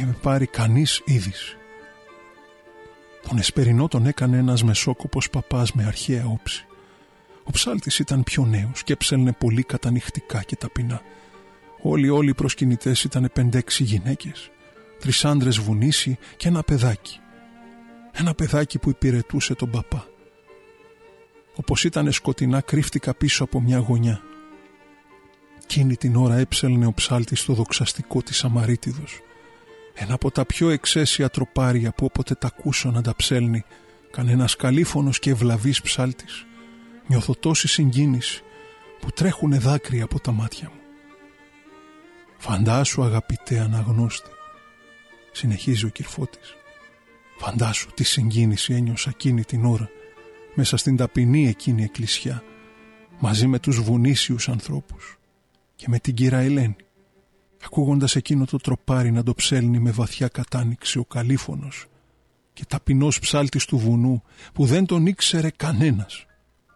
είχε πάρει κανείς είδηση. Τον Εσπερινό τον έκανε ένας μεσόκοπος παπάς με αρχαία όψη. Ο ψάλτης ήταν πιο νέος και έψελνε πολύ κατανυχτικά και ταπεινά. Όλοι οι προσκυνητές ήταν 5-6 γυναίκες, 3 άντρες βουνίσι και ένα παιδάκι. Ένα παιδάκι που υπηρετούσε τον παπά. Όπως ήταν σκοτεινά, κρύφτηκα πίσω από μια γωνιά. Εκείνη την ώρα έψελνε ο ψάλτης στο δοξαστικό της Σαμαρίτιδος. Ένα από τα πιο εξαίσια τροπάρια που όποτε τα ακούσω να τα ψέλνει, κανένας καλήφωνος και ευλαβής ψάλτης. Νιώθω τόση συγκίνηση που τρέχουνε δάκρυα από τα μάτια μου. Φαντάσου, αγαπητέ αναγνώστη, συνεχίζει ο Κυρφώτης, φαντάσου τι συγκίνηση ένιωσα εκείνη την ώρα μέσα στην ταπεινή εκείνη εκκλησιά, μαζί με τους βουνίσιους ανθρώπους και με την κύρα Ελένη, ακούγοντας εκείνο το τροπάρι να το ψέλνει με βαθιά κατάνοιξη ο καλήφωνος και ταπεινός ψάλτης του βουνού που δεν τον ήξερε κανένας.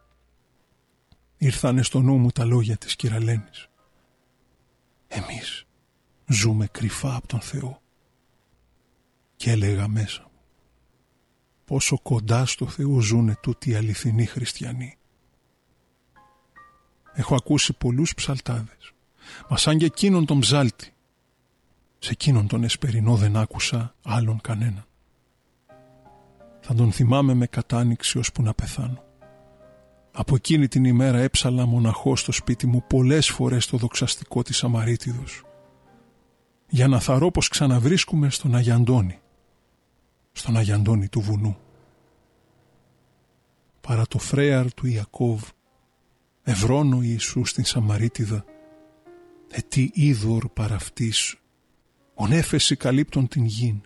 Ήρθανε στο νου μου τα λόγια της κυραλένης. Εμείς ζούμε κρυφά από τον Θεό. Και έλεγα μέσα μου, πόσο κοντά στο Θεό ζουνε τούτοι οι αληθινοί χριστιανοί. Έχω ακούσει πολλούς ψαλτάδες, μα σαν και εκείνον τον ψάλτη, σε εκείνον τον Εσπερινό δεν άκουσα άλλον κανέναν. Θα τον θυμάμαι με κατάνοιξη ώσπου να πεθάνω. Από εκείνη την ημέρα έψαλα μοναχός στο σπίτι μου πολλές φορές το δοξαστικό της Σαμαρίτιδος, για να θαρώ πως ξαναβρίσκουμε στον Αγιαντώνη, στον Αγιαντώνη του βουνού. Παρά το φρέαρ του Ιακώβ, ευρώνω Ιησού στην Σαμαρίτιδα, τι είδωρ παραυτής, ονέφεση καλύπτων την γην.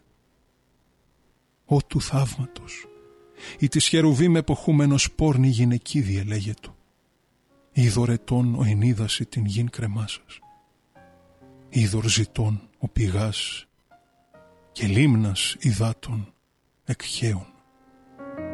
Ω του θαύματος, ή της χερουβίμ εποχούμενος πόρνη γυναικίδι ελέγετο. Είδωρ ετών ο ενίδαση την γην κρεμάσας. Είδωρ ζητών ο πηγάς και λίμνας υδάτων εκχέων.